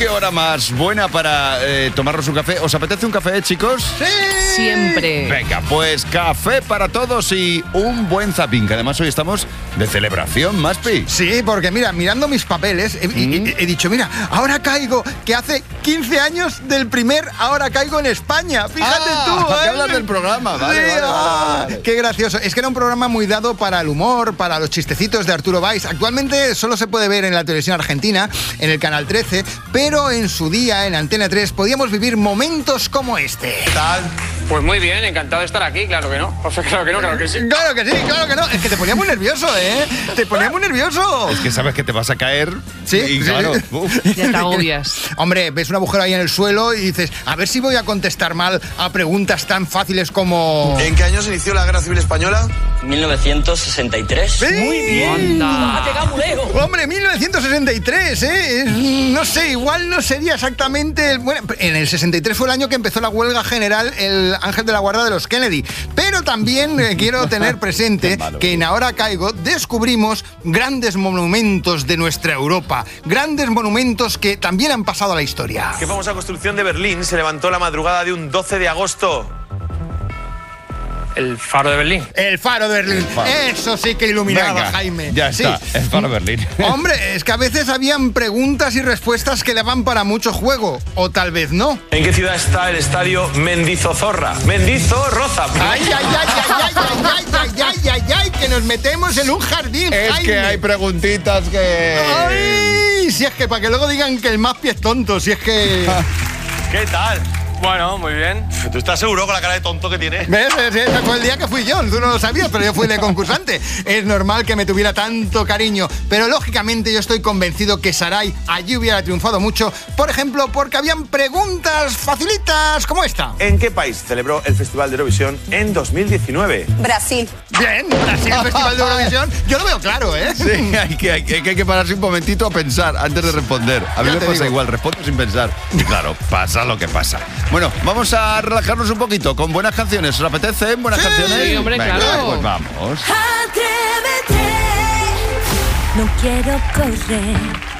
qué hora más buena para tomarnos un café. ¿Os apetece un café, chicos? ¡Sí! Siempre. Venga, pues café para todos y un buen zapping, que además hoy estamos de celebración, Maspi. Sí, porque mira, mirando mis papeles, he dicho, mira, ahora caigo, que hace 15 años del primer Ahora Caigo en España. Fíjate tú. ¿Para qué hablas del programa? Vale, Sí, vale. Qué gracioso. Es que era un programa muy dado para el humor, para los chistecitos de Arturo Valls. Actualmente solo se puede ver en la televisión argentina, en el Canal 13, pero en su día, en Antena 3, podíamos vivir momentos como este. ¿Qué tal? Pues muy bien, encantado de estar aquí, claro que no. O sea, claro que no, claro que sí. Claro que sí, claro que no. Es que te ponía muy nervioso, ¿eh? Te ponía muy nervioso. Es que sabes que te vas a caer. Sí, y sí. claro. Uf. Ya te agobias. Hombre, ves un agujero ahí en el suelo y dices, a ver si voy a contestar mal a preguntas tan fáciles como... ¿En qué año se inició la Guerra Civil Española? 1963. ¡Sí! Muy bien. ¡Ha llegado muy lejos! Hombre, 1963, ¿eh? No sé, igual no sería exactamente... Bueno, en el 63 fue el año que empezó la huelga general, el Ángel de la Guarda de los Kennedy. Pero también quiero tener presente que en Ahora Caigo descubrimos grandes monumentos de nuestra Europa. Grandes monumentos que también han pasado a la historia. ¿Qué famosa construcción de Berlín se levantó la madrugada de un 12 de agosto? El faro de Berlín. El faro de Berlín. Faro. Eso sí que iluminaba, Venga, Jaime. ya está, Sí. el faro de Berlín. Hombre, es que a veces habían preguntas y respuestas que le van para mucho juego. O tal vez no. ¿En qué ciudad está el estadio Mendizorroza? Mendizorroza. ¡Ay, ay, ay, ay, ay, ay, ay, ay, ay, ay! Que nos metemos en un jardín, Es Jaime. que hay preguntitas que... ¡Ay! Si es que para que luego digan que el Maspi es tonto, si es que... ¿Qué tal? Bueno, muy bien. ¿Tú estás seguro con la cara de tonto que tienes? ¿Ves? Ese fue el día que fui yo, tú no lo sabías, pero yo fui el concursante. Es normal que me tuviera tanto cariño, pero lógicamente yo estoy convencido que Sarai allí hubiera triunfado mucho, por ejemplo, porque habían preguntas facilitas como esta. ¿En qué país celebró el Festival de Eurovisión en 2019? Brasil. Bien, Brasil, el Festival de Eurovisión, yo lo veo claro, ¿eh? Sí, hay que pararse un momentito a pensar antes de responder. A mí Ya me te pasa digo. igual, respondo sin pensar. Y claro, pasa lo que pasa. Bueno, vamos a relajarnos un poquito con buenas canciones. ¿Os apetece? ¿Buenas canciones? Sí, hombre, Venga, claro. pues vamos. Atrévete, no quiero correr.